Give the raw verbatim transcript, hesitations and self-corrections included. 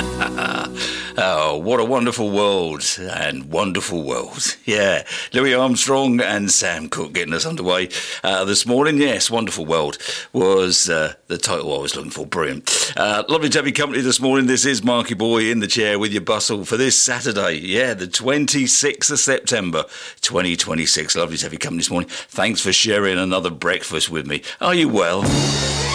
Oh, what a wonderful world and wonderful world. Yeah, Louis Armstrong and Sam Cooke getting us underway uh, this morning. Yes, Wonderful World was uh, the title I was looking for. Brilliant. Uh, lovely to have your company this morning. This is Marky Boy in the chair with your bustle for this Saturday. Yeah, the twenty-sixth of September, twenty twenty-six. Lovely to have your company this morning. Thanks for sharing another breakfast with me. Are you well?